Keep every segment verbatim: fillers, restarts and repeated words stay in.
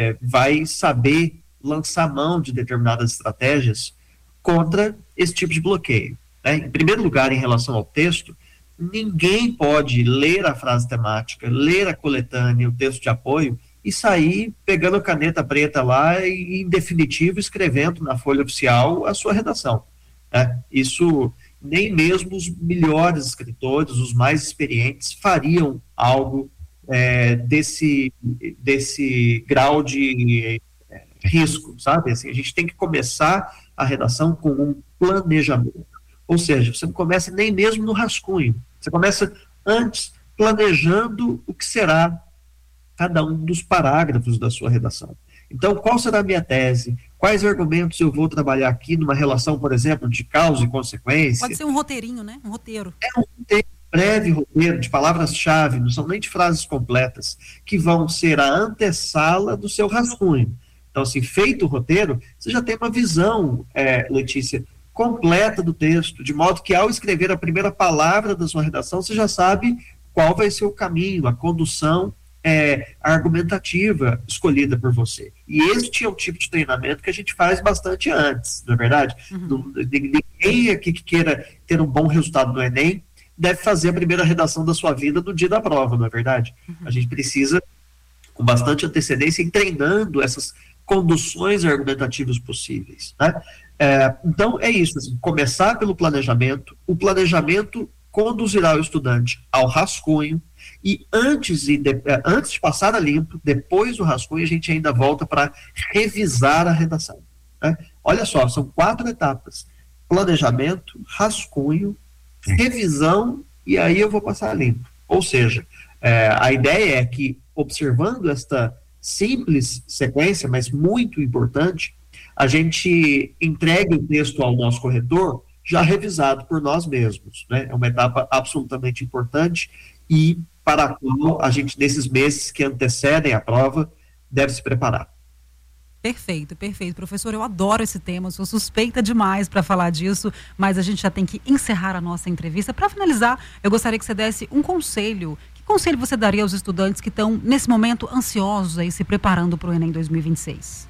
é, vai saber lançar mão de determinadas estratégias contra esse tipo de bloqueio, né? Em primeiro lugar, em relação ao texto, ninguém pode ler a frase temática, ler a coletânea, o texto de apoio e sair pegando a caneta preta lá e, em definitivo, escrevendo na folha oficial a sua redação, né? Isso, nem mesmo os melhores escritores, os mais experientes, fariam algo é, desse, desse grau de é, risco, sabe? Assim, a gente tem que começar a redação com um planejamento. Ou seja, você não começa nem mesmo no rascunho. Você começa antes planejando o que será cada um dos parágrafos da sua redação. Então, qual será a minha tese? Quais argumentos eu vou trabalhar aqui numa relação, por exemplo, de causa e consequência? Pode ser um roteirinho, né? Um roteiro. É um roteiro, breve roteiro, de palavras-chave, não são nem de frases completas, que vão ser a antessala do seu rascunho. Então, assim, feito o roteiro, você já tem uma visão, é, Letícia, completa do texto, de modo que ao escrever a primeira palavra da sua redação, você já sabe qual vai ser o caminho, a condução é, argumentativa escolhida por você. E este é um tipo de treinamento que a gente faz bastante antes, não é verdade? Uhum. Ninguém aqui que queira ter um bom resultado no Enem deve fazer a primeira redação da sua vida no dia da prova, não é verdade? Uhum. A gente precisa, com bastante antecedência, ir treinando essas conduções argumentativas possíveis, né? É, então é isso, assim, começar pelo planejamento. O planejamento conduzirá o estudante ao rascunho e antes de, de, antes de passar a limpo, depois do rascunho, a gente ainda volta para revisar a redação, né? Olha só, são quatro etapas: planejamento, rascunho, revisão e aí eu vou passar a limpo. Ou seja, é, a ideia é que, observando esta simples sequência, mas muito importante, a gente entregue o texto ao nosso corretor já revisado por nós mesmos, né? É uma etapa absolutamente importante e para a qual a gente, nesses meses que antecedem a prova, deve se preparar. Perfeito, perfeito. Professor, eu adoro esse tema, sou suspeita demais para falar disso, mas a gente já tem que encerrar a nossa entrevista. Para finalizar, eu gostaria que você desse um conselho. Que conselho você daria aos estudantes que estão, nesse momento, ansiosos aí, se preparando para o Enem dois mil e vinte e seis?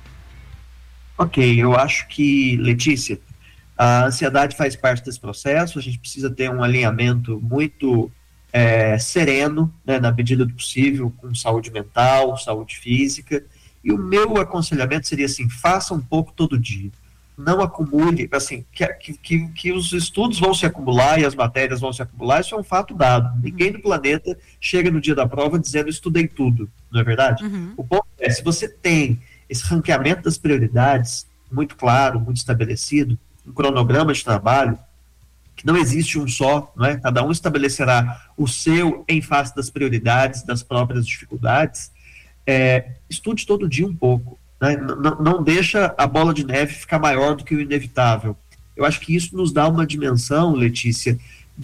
Ok, eu acho que, Letícia, a ansiedade faz parte desse processo, a gente precisa ter um alinhamento muito é, sereno, né, na medida do possível, com saúde mental, saúde física, e o meu aconselhamento seria assim: faça um pouco todo dia, não acumule, assim, que, que, que os estudos vão se acumular e as matérias vão se acumular, isso é um fato dado, ninguém no planeta chega no dia da prova dizendo estudei tudo, não é verdade? Uhum. O ponto é, se você tem esse ranqueamento das prioridades muito claro, muito estabelecido, um cronograma de trabalho, que não existe um só, não é? Cada um estabelecerá o seu em face das prioridades, das próprias dificuldades. É, estude todo dia um pouco, né? Não, não deixa a bola de neve ficar maior do que o inevitável. Eu acho que isso nos dá uma dimensão, Letícia,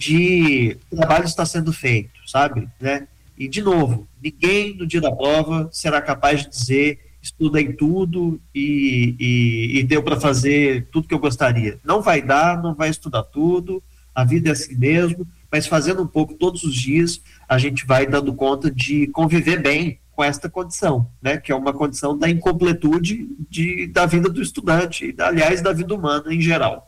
de o trabalho está sendo feito, sabe? Né? E, de novo, ninguém no dia da prova será capaz de dizer estudei tudo e, e, e deu para fazer tudo que eu gostaria. Não vai dar, não vai estudar tudo, a vida é assim mesmo, mas fazendo um pouco todos os dias, a gente vai dando conta de conviver bem com esta condição, né, que é uma condição da incompletude de, da vida do estudante, e, aliás, da vida humana em geral.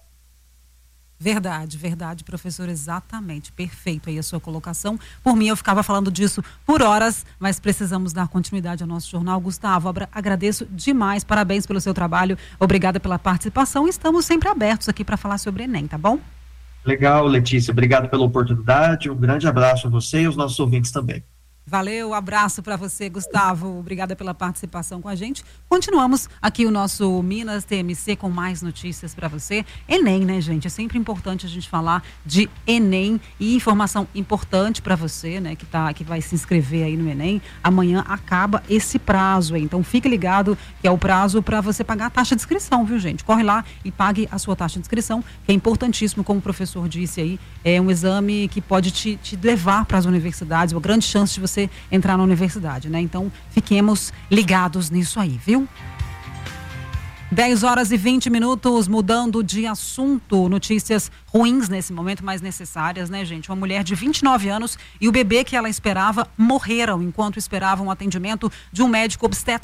Verdade, verdade, professor, exatamente, perfeito aí a sua colocação. Por mim, eu ficava falando disso por horas, mas precisamos dar continuidade ao nosso jornal. Gustavo, agradeço demais, parabéns pelo seu trabalho, obrigada pela participação, estamos sempre abertos aqui para falar sobre Enem, tá bom? Legal, Letícia, obrigado pela oportunidade, um grande abraço a você e aos nossos ouvintes também. Valeu, abraço para você, Gustavo. Obrigada pela participação com a gente. Continuamos aqui o nosso Minas T M C com mais notícias para você. Enem, né, gente? É sempre importante a gente falar de Enem e informação importante para você, né, que, tá, que vai se inscrever aí no Enem. Amanhã acaba esse prazo aí. Então fique ligado que é o prazo para você pagar a taxa de inscrição, viu, gente? Corre lá e pague a sua taxa de inscrição, que é importantíssimo, como o professor disse aí. É um exame que pode te, te levar para as universidades, uma grande chance de você entrar na universidade, né? Então, fiquemos ligados nisso aí, viu? dez horas e vinte minutos, mudando de assunto, notícias ruins nesse momento, mas necessárias, né, gente? Uma mulher de vinte e nove anos e o bebê que ela esperava morreram enquanto esperavam o atendimento de um médico obstetra